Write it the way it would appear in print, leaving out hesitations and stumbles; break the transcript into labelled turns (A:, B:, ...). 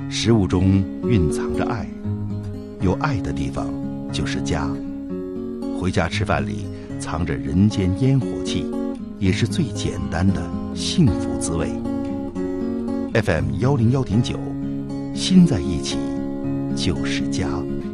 A: 食物中蕴藏着爱，有爱的地方就是家。回家吃饭里藏着人间烟火气，也是最简单的幸福滋味。FM101.9，心在一起就是家。